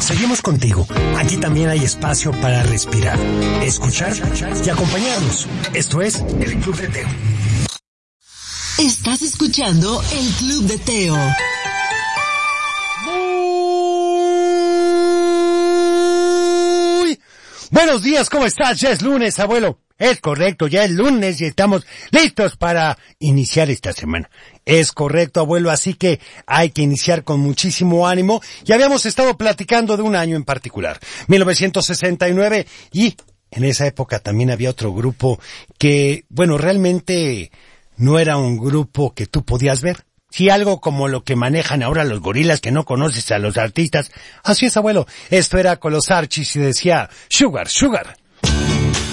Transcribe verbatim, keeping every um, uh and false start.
Seguimos contigo. Aquí también hay espacio para respirar, escuchar y acompañarnos. Esto es el Club de Teo. Estás escuchando el Club de Teo. Muy buenos días, ¿cómo estás? Ya es lunes, abuelo. Es correcto, ya es lunes y estamos listos para iniciar esta semana. Es correcto, abuelo, así que hay que iniciar con muchísimo ánimo. Y habíamos estado platicando de un año en particular, mil novecientos sesenta y nueve, y en esa época también había otro grupo que, bueno, realmente no era un grupo que tú podías ver. Sí, algo como lo que manejan ahora los gorilas, que no conoces a los artistas. Así es, abuelo. Esto era con los Archies y decía Sugar, Sugar.